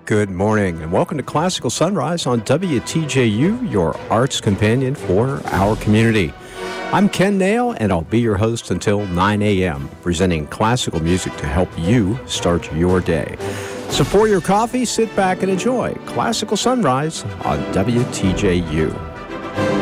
Good morning and welcome to Classical Sunrise on WTJU, your arts companion for our community. I'm Ken Nail and I'll be your host until 9 a.m., presenting classical music to help you start your day. So pour your coffee, sit back and enjoy Classical Sunrise on WTJU.